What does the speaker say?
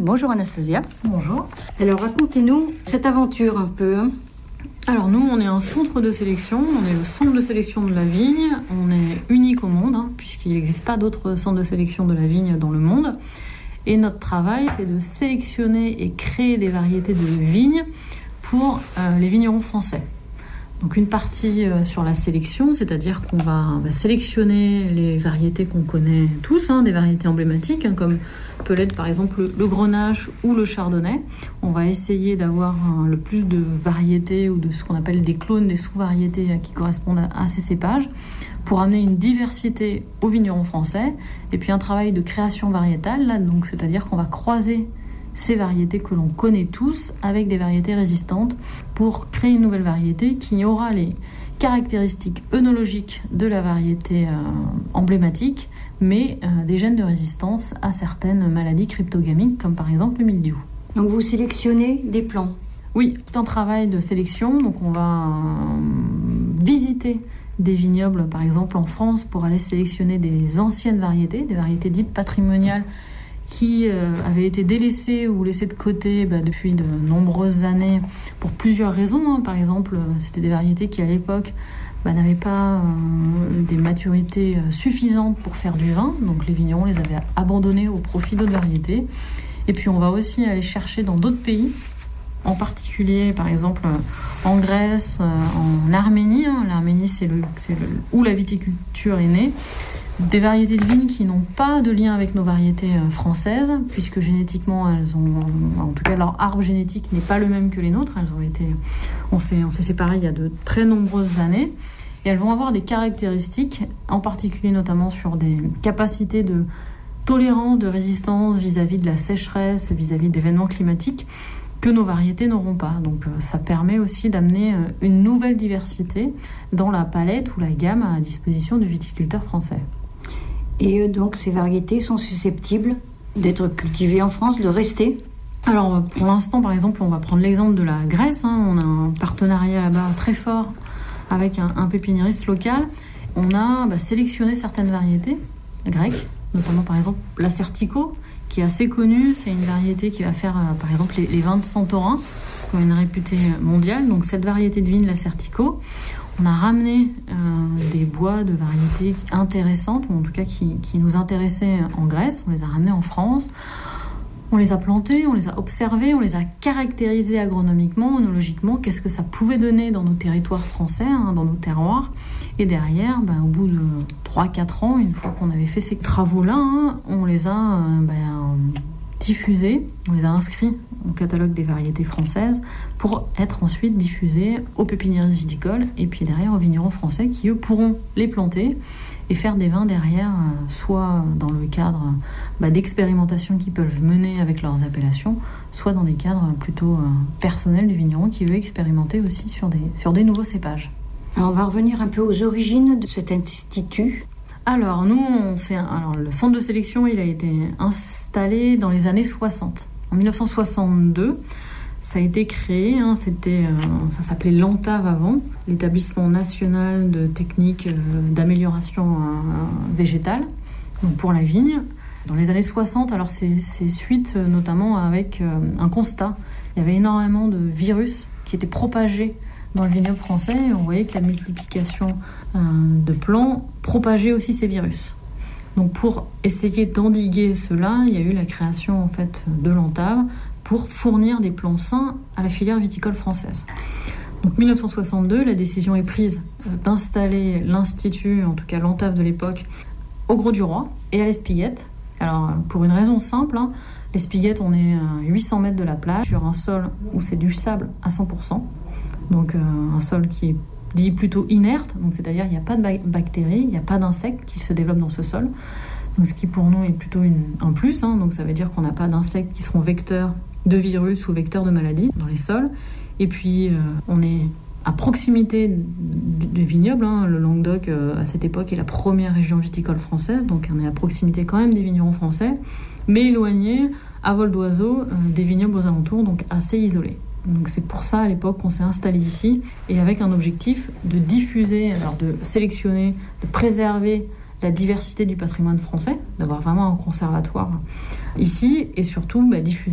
Bonjour Anastasia. Bonjour. Alors racontez-nous cette aventure un peu. Alors nous, on est un centre de sélection, on est le centre de sélection de la vigne, on est unique au monde, puisqu'il n'existe pas d'autres centres de sélection de la vigne dans le monde. Et notre travail, c'est de sélectionner et créer des variétés de vignes pour les vignerons français. Donc une partie sur la sélection, c'est-à-dire qu'on va sélectionner les variétés qu'on connaît tous, des variétés emblématiques, comme peut l'être par exemple le Grenache ou le Chardonnay. On va essayer d'avoir le plus de variétés ou de ce qu'on appelle des clones, des sous-variétés qui correspondent à ces cépages, pour amener une diversité aux vignerons français, et puis un travail de création variétale, donc c'est-à-dire qu'on va croiser ces variétés que l'on connaît tous avec des variétés résistantes pour créer une nouvelle variété qui aura les caractéristiques œnologiques de la variété emblématique, mais des gènes de résistance à certaines maladies cryptogamiques comme par exemple le mildiou. Donc vous sélectionnez des plants? Oui, tout un travail de sélection. Donc on va visiter des vignobles par exemple en France pour aller sélectionner des anciennes variétés, des variétés dites patrimoniales qui avaient été délaissées ou laissées de côté depuis de nombreuses années pour plusieurs raisons. Par exemple, c'était des variétés qui à l'époque n'avaient pas des maturités suffisantes pour faire du vin, donc les vignerons les avaient abandonnées au profit d'autres variétés. Et puis on va aussi aller chercher dans d'autres pays, en particulier par exemple en Grèce, en Arménie. L'Arménie c'est où la viticulture est née. Des variétés de vignes qui n'ont pas de lien avec nos variétés françaises, puisque génétiquement, en tout cas leur arbre génétique n'est pas le même que les nôtres. On s'est séparés il y a de très nombreuses années, et elles vont avoir des caractéristiques, en particulier notamment sur des capacités de tolérance, de résistance vis-à-vis de la sécheresse, vis-à-vis d'événements climatiques, que nos variétés n'auront pas. Donc ça permet aussi d'amener une nouvelle diversité dans la palette ou la gamme à disposition du viticulteur français. Et donc ces variétés sont susceptibles d'être cultivées en France, de rester? Alors pour l'instant, par exemple, on va prendre l'exemple de la Grèce. On a un partenariat là-bas très fort avec un pépiniériste local. On a sélectionné certaines variétés grecques, notamment par exemple l'Acertico, qui est assez connue. C'est une variété qui va faire par exemple les vins de Santorin, qui ont une réputée mondiale. Donc cette variété de vigne, l'Acertico, on a ramené des bois de variétés intéressantes, ou en tout cas qui nous intéressaient en Grèce. On les a ramenés en France, on les a plantés, on les a observés, on les a caractérisés agronomiquement, œnologiquement, qu'est-ce que ça pouvait donner dans nos territoires français, dans nos terroirs. Et derrière, au bout de 3-4 ans, une fois qu'on avait fait ces travaux-là, on les a diffusés, on les a inscrits au catalogue des variétés françaises pour être ensuite diffusés aux pépiniéristes viticoles et puis derrière aux vignerons français qui, eux, pourront les planter et faire des vins derrière, soit dans le cadre d'expérimentation qu'ils peuvent mener avec leurs appellations, soit dans des cadres plutôt personnels du vigneron qui veut expérimenter aussi sur des nouveaux cépages. Alors on va revenir un peu aux origines de cet institut. Alors nous, le centre de sélection, il a été installé dans les années 60. En 1962, ça a été créé, ça s'appelait l'ENTAV avant, l'établissement national de techniques d'amélioration végétale, donc pour la vigne. Dans les années 60, alors c'est suite notamment avec un constat. Il y avait énormément de virus qui étaient propagés dans le vignoble français, et on voyait que la multiplication de plants propageait aussi ces virus. Donc pour essayer d'endiguer cela, il y a eu la création en fait de l'ENTAV pour fournir des plants sains à la filière viticole française. Donc 1962, la décision est prise d'installer l'institut, en tout cas l'ENTAV de l'époque, au Grau-du-Roi et à l'Espiguette. Alors pour une raison simple, l'Espiguette, on est à 800 mètres de la plage, sur un sol où c'est du sable à 100%. Donc un sol qui est dit plutôt inerte, donc c'est-à-dire il n'y a pas de bactéries, il n'y a pas d'insectes qui se développent dans ce sol. Donc ce qui pour nous est plutôt un plus, donc ça veut dire qu'on n'a pas d'insectes qui seront vecteurs de virus ou vecteurs de maladies dans les sols. Et puis on est à proximité du vignoble, le Languedoc à cette époque est la première région viticole française, donc on est à proximité quand même des vignerons français, mais éloigné à vol d'oiseau des vignobles aux alentours, donc assez isolés. Donc c'est pour ça à l'époque qu'on s'est installé ici et avec un objectif de diffuser, alors de sélectionner, de préserver la diversité du patrimoine français, d'avoir vraiment un conservatoire ici et surtout diffuser